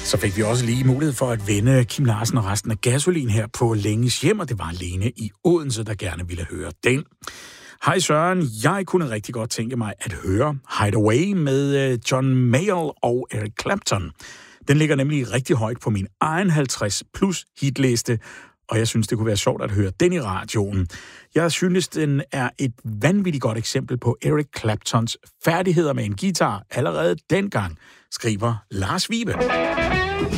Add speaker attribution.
Speaker 1: Så fik vi også lige mulighed for at vende Kim Larsen og resten af Gasolin her på Længes hjem, og det var Lene i Odense, der gerne ville høre den. Hej Søren, jeg kunne rigtig godt tænke mig at høre Hideaway med John Mayall og Eric Clapton. Den ligger nemlig rigtig højt på min egen 50 plus hitliste, og jeg synes, det kunne være sjovt at høre den i radioen. Jeg synes, den er et vanvittigt godt eksempel på Eric Claptons færdigheder med en guitar allerede dengang, skriver Lars Vibe.